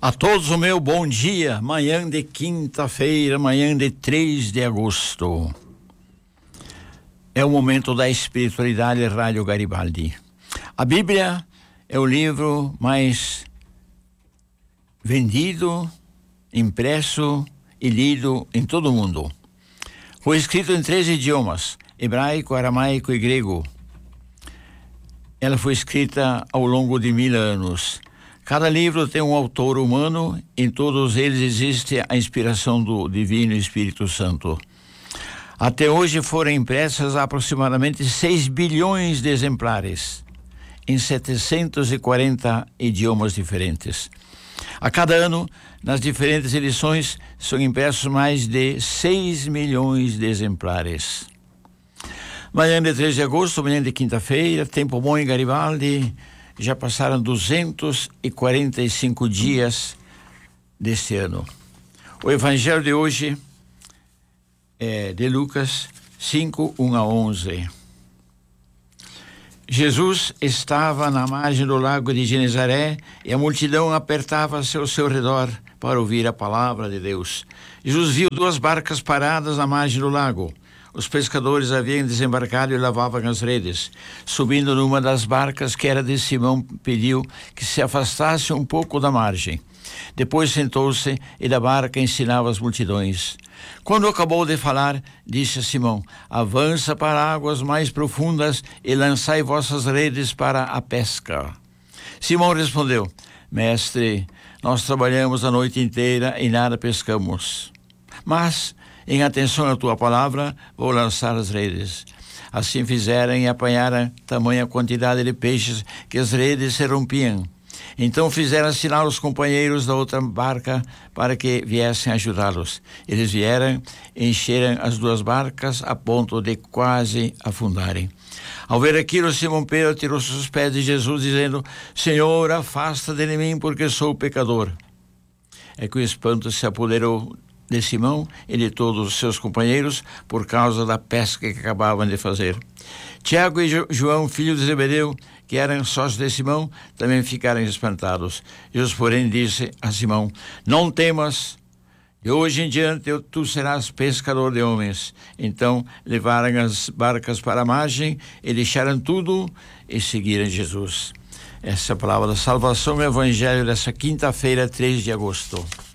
A todos o meu bom dia, manhã de quinta-feira, manhã de 3 de agosto. É o momento da espiritualidade Rádio Garibaldi. A Bíblia é o livro mais vendido, impresso e lido em todo o mundo. Foi escrito em 3 idiomas, hebraico, aramaico e grego. Ela foi escrita ao longo de 1000 anos. Cada livro tem um autor humano, em todos eles existe a inspiração do Divino Espírito Santo. Até hoje foram impressas aproximadamente 6 bilhões de exemplares, em 740 idiomas diferentes. A cada ano, nas diferentes edições, são impressos mais de 6 milhões de exemplares. Manhã de 3 de agosto, manhã de quinta-feira, tempo bom em Garibaldi. Já passaram 245 dias deste ano. O evangelho de hoje é de Lucas 5, 1 a 11. Jesus estava na margem do lago de Genezaré e a multidão apertava-se ao seu redor para ouvir a palavra de Deus. Jesus viu 2 barcas paradas na margem do lago. Os pescadores haviam desembarcado e lavavam as redes. Subindo numa das barcas, que era de Simão, pediu que se afastasse um pouco da margem. Depois sentou-se e da barca ensinava as multidões. Quando acabou de falar, disse a Simão: avança para águas mais profundas e lançai vossas redes para a pesca. Simão respondeu: mestre, nós trabalhamos a noite inteira e nada pescamos. Mas, em atenção à tua palavra, vou lançar as redes. Assim fizeram e apanharam tamanha quantidade de peixes que as redes se rompiam. Então fizeram sinal aos companheiros da outra barca para que viessem ajudá-los. Eles vieram, encheram as 2 barcas a ponto de quase afundarem. Ao ver aquilo, Simão Pedro tirou-se aos pés de Jesus, dizendo: Senhor, afasta-te de mim, porque sou pecador. É que o espanto se apoderou de Simão e de todos os seus companheiros por causa da pesca que acabavam de fazer. Tiago e João, filhos de Zebedeu, que eram sócios de Simão, também ficaram espantados. Jesus, porém, disse a Simão: não temas, de hoje em diante tu serás pescador de homens. Então levaram as barcas para a margem e deixaram tudo e seguiram Jesus. Essa é a palavra da salvação, o evangelho dessa quinta-feira, 3 de agosto.